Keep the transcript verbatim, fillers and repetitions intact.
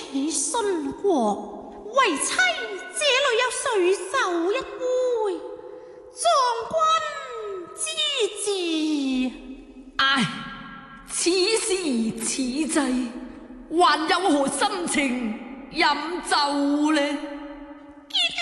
起殉國，為妻這裏有水酒一杯，壯君之至。 唉，此時此際，還有何心情飲酒呢？ 結